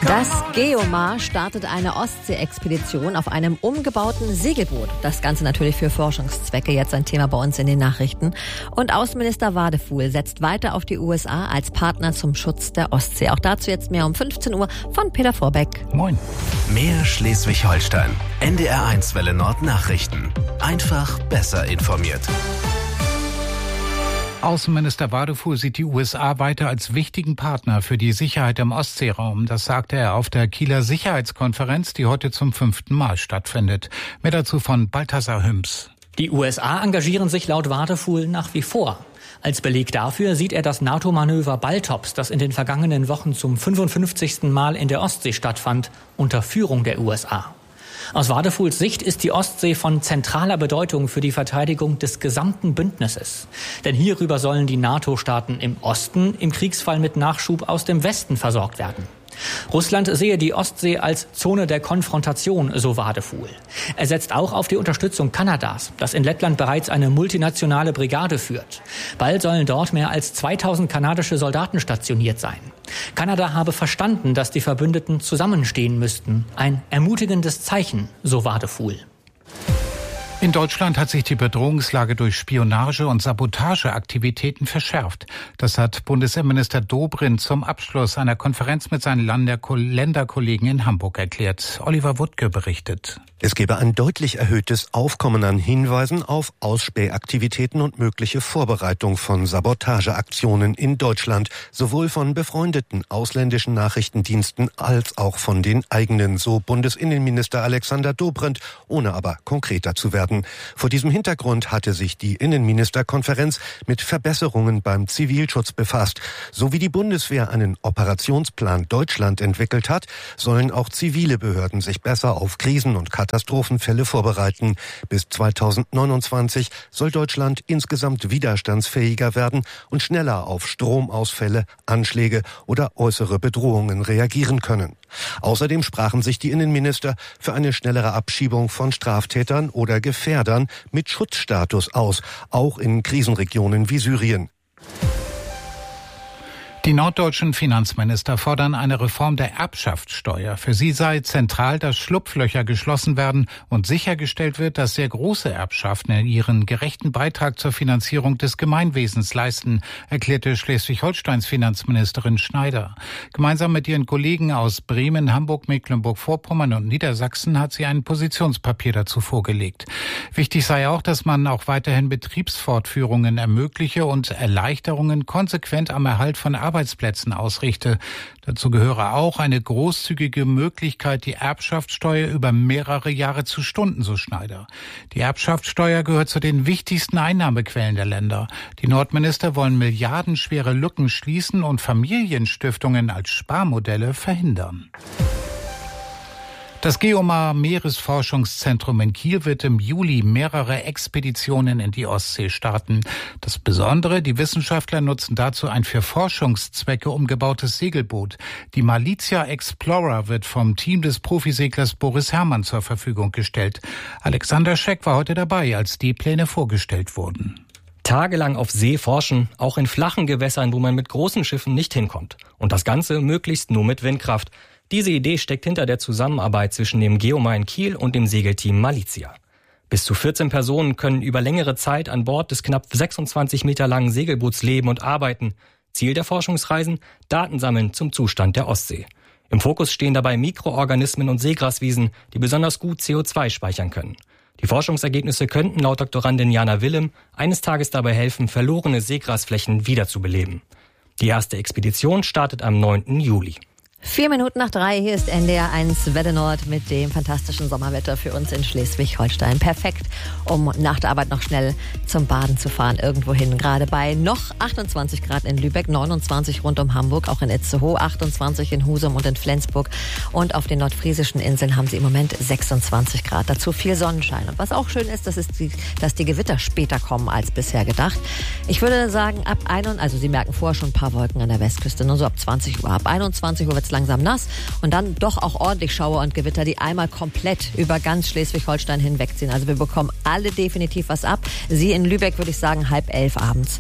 Das Geomar startet eine Ostsee-Expedition auf einem umgebauten Segelboot. Das Ganze natürlich für Forschungszwecke, jetzt ein Thema bei uns in den Nachrichten. Und Außenminister Wadefuhl setzt weiter auf die USA als Partner zum Schutz der Ostsee. Auch dazu jetzt mehr um 15 Uhr von Peter Vorbeck. Moin. Mehr Schleswig-Holstein. NDR1 Welle Nord Nachrichten. Einfach besser informiert. Außenminister Wadefuhl sieht die USA weiter als wichtigen Partner für die Sicherheit im Ostseeraum. Das sagte er auf der Kieler Sicherheitskonferenz, die heute zum 5. Mal stattfindet. Mehr dazu von Balthasar Hüms. Die USA engagieren sich laut Wadefuhl nach wie vor. Als Beleg dafür sieht er das NATO-Manöver Baltops, das in den vergangenen Wochen zum 55. Mal in der Ostsee stattfand, unter Führung der USA. Aus Wadefuhls Sicht ist die Ostsee von zentraler Bedeutung für die Verteidigung des gesamten Bündnisses. Denn hierüber sollen die NATO-Staaten im Osten im Kriegsfall mit Nachschub aus dem Westen versorgt werden. Russland sehe die Ostsee als Zone der Konfrontation, so Wadefuhl. Er setzt auch auf die Unterstützung Kanadas, das in Lettland bereits eine multinationale Brigade führt. Bald sollen dort mehr als 2000 kanadische Soldaten stationiert sein. Kanada habe verstanden, dass die Verbündeten zusammenstehen müssten. Ein ermutigendes Zeichen, so Wadefuhl. In Deutschland hat sich die Bedrohungslage durch Spionage- und Sabotageaktivitäten verschärft. Das hat Bundesinnenminister Dobrindt zum Abschluss einer Konferenz mit seinen Länderkollegen in Hamburg erklärt. Oliver Wuttke berichtet. Es gebe ein deutlich erhöhtes Aufkommen an Hinweisen auf Ausspähaktivitäten und mögliche Vorbereitung von Sabotageaktionen in Deutschland, sowohl von befreundeten ausländischen Nachrichtendiensten als auch von den eigenen, so Bundesinnenminister Alexander Dobrindt, ohne aber konkreter zu werden. Vor diesem Hintergrund hatte sich die Innenministerkonferenz mit Verbesserungen beim Zivilschutz befasst. So wie die Bundeswehr einen Operationsplan Deutschland entwickelt hat, sollen auch zivile Behörden sich besser auf Krisen- und Katastrophenfälle vorbereiten. Bis 2029 soll Deutschland insgesamt widerstandsfähiger werden und schneller auf Stromausfälle, Anschläge oder äußere Bedrohungen reagieren können. Außerdem sprachen sich die Innenminister für eine schnellere Abschiebung von Straftätern oder Gefährdern mit Schutzstatus aus, auch in Krisenregionen wie Syrien. Die norddeutschen Finanzminister fordern eine Reform der Erbschaftssteuer. Für sie sei zentral, dass Schlupflöcher geschlossen werden und sichergestellt wird, dass sehr große Erbschaften ihren gerechten Beitrag zur Finanzierung des Gemeinwesens leisten, erklärte Schleswig-Holsteins Finanzministerin Schneider. Gemeinsam mit ihren Kollegen aus Bremen, Hamburg, Mecklenburg-Vorpommern und Niedersachsen hat sie ein Positionspapier dazu vorgelegt. Wichtig sei auch, dass man auch weiterhin Betriebsfortführungen ermögliche und Erleichterungen konsequent am Erhalt von Arbeitsplätzen ausrichte. Dazu gehöre auch eine großzügige Möglichkeit, die Erbschaftssteuer über mehrere Jahre zu stunden, so Schneider. Die Erbschaftssteuer gehört zu den wichtigsten Einnahmequellen der Länder. Die Nordminister wollen milliardenschwere Lücken schließen und Familienstiftungen als Sparmodelle verhindern. Das Geomar Meeresforschungszentrum in Kiel wird im Juli mehrere Expeditionen in die Ostsee starten. Das Besondere, die Wissenschaftler nutzen dazu ein für Forschungszwecke umgebautes Segelboot. Die Malizia Explorer wird vom Team des Profiseglers Boris Herrmann zur Verfügung gestellt. Alexander Scheck war heute dabei, als die Pläne vorgestellt wurden. Tagelang auf See forschen, auch in flachen Gewässern, wo man mit großen Schiffen nicht hinkommt. Und das Ganze möglichst nur mit Windkraft. Diese Idee steckt hinter der Zusammenarbeit zwischen dem Geomar in Kiel und dem Segelteam Malizia. Bis zu 14 Personen können über längere Zeit an Bord des knapp 26 Meter langen Segelboots leben und arbeiten. Ziel der Forschungsreisen? Daten sammeln zum Zustand der Ostsee. Im Fokus stehen dabei Mikroorganismen und Seegraswiesen, die besonders gut CO2 speichern können. Die Forschungsergebnisse könnten laut Doktorandin Jana Willem eines Tages dabei helfen, verlorene Seegrasflächen wiederzubeleben. Die erste Expedition startet am 9. Juli. 3:04, hier ist NDR1 Welle Nord mit dem fantastischen Sommerwetter für uns in Schleswig-Holstein. Perfekt, um nach der Arbeit noch schnell zum Baden zu fahren, irgendwohin. Gerade bei noch 28 Grad in Lübeck, 29 rund um Hamburg, auch in Itzehoe, 28 in Husum und in Flensburg. Und auf den nordfriesischen Inseln haben sie im Moment 26 Grad. Dazu viel Sonnenschein. Und was auch schön ist, dass die Gewitter später kommen als bisher gedacht. Ich würde sagen, also Sie merken vorher schon ein paar Wolken an der Westküste, nur so ab 20 Uhr. Ab 21 Uhr wird es langsam nass und dann doch auch ordentlich Schauer und Gewitter, die einmal komplett über ganz Schleswig-Holstein hinwegziehen. Also wir bekommen alle definitiv was ab. Sie in Lübeck würde ich sagen 10:30 abends.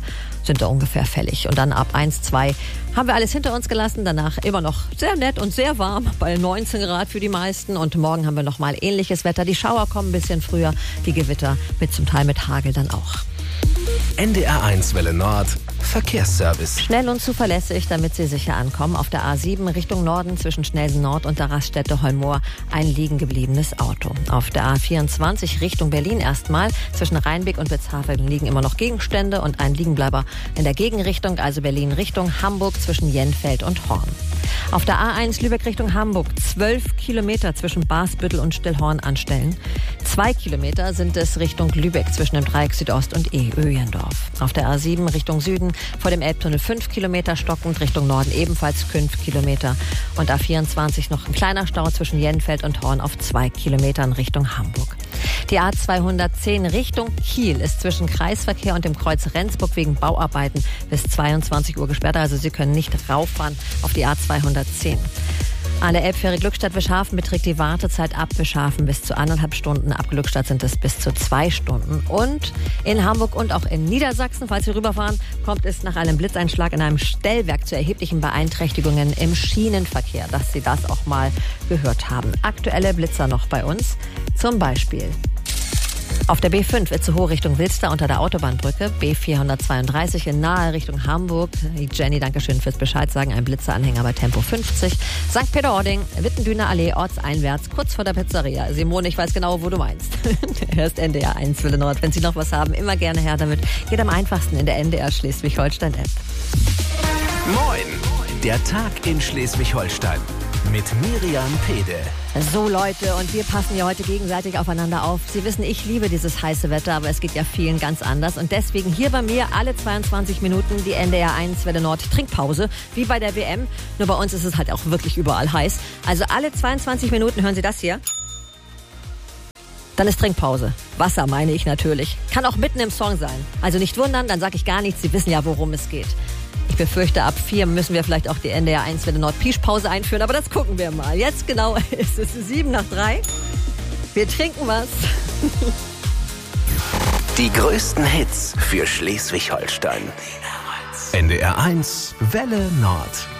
sind da ungefähr fällig. Und dann ab 1, 2 haben wir alles hinter uns gelassen. Danach immer noch sehr nett und sehr warm, bei 19 Grad für die meisten. Und morgen haben wir nochmal ähnliches Wetter. Die Schauer kommen ein bisschen früher, die Gewitter zum Teil mit Hagel dann auch. NDR1 Welle Nord Verkehrsservice. Schnell und zuverlässig, damit Sie sicher ankommen. Auf der A7 Richtung Norden zwischen Schnelsen Nord und der Raststätte Holmoor ein liegen gebliebenes Auto. Auf der A24 Richtung Berlin erstmal. Zwischen Rheinbeck und Witzhafen liegen immer noch Gegenstände und ein Liegenbleiber in der Gegenrichtung, also Berlin Richtung Hamburg zwischen Jenfeld und Horn. Auf der A1 Lübeck Richtung Hamburg 12 Kilometer zwischen Basbüttel und Stillhorn anstellen. 2 Kilometer sind es Richtung Lübeck zwischen dem Dreieck Südost und Öjendorf. Auf der A7 Richtung Süden vor dem Elbtunnel 5 Kilometer stockend, Richtung Norden ebenfalls 5 Kilometer. Und A24 noch ein kleiner Stau zwischen Jenfeld und Horn auf 2 Kilometern Richtung Hamburg. Die A210 Richtung Kiel ist zwischen Kreisverkehr und dem Kreuz Rendsburg wegen Bauarbeiten bis 22 Uhr gesperrt. Also Sie können nicht rauffahren auf die A210. An der Elbfähre Glückstadt-Wischhafen beträgt die Wartezeit ab Wischhafen bis zu 1,5 Stunden. Ab Glückstadt sind es bis zu 2 Stunden. Und in Hamburg und auch in Niedersachsen, falls Sie rüberfahren, kommt es nach einem Blitzeinschlag in einem Stellwerk zu erheblichen Beeinträchtigungen im Schienenverkehr, dass Sie das auch mal gehört haben. Aktuelle Blitzer noch bei uns, zum Beispiel auf der B5 Itzehoe Richtung Wilster unter der Autobahnbrücke, B432 in Nahe Richtung Hamburg. Jenny, danke schön fürs Bescheid sagen. Ein Blitzeranhänger bei Tempo 50. St. Peter-Ording, Wittendüner Allee, ortseinwärts, kurz vor der Pizzeria. Simone, ich weiß genau, wo du meinst. Erst NDR1 Welle Nord. Wenn Sie noch was haben, immer gerne her damit. Geht am einfachsten in der NDR Schleswig-Holstein-App. Moin, der Tag in Schleswig-Holstein mit Miriam Pede. So Leute, und wir passen ja heute gegenseitig aufeinander auf. Sie wissen, ich liebe dieses heiße Wetter, aber es geht ja vielen ganz anders. Und deswegen hier bei mir alle 22 Minuten die NDR1 Welle Nord Trinkpause, wie bei der WM. Nur bei uns ist es halt auch wirklich überall heiß. Also alle 22 Minuten hören Sie das hier. Dann ist Trinkpause. Wasser meine ich natürlich. Kann auch mitten im Song sein. Also nicht wundern, dann sage ich gar nichts. Sie wissen ja, worum es geht. Ich befürchte, ab 4 müssen wir vielleicht auch die NDR1 Welle Nord Pischpause einführen, aber das gucken wir mal. Jetzt genau ist es 2:07. Wir trinken was. Die größten Hits für Schleswig-Holstein. NDR1 Welle Nord.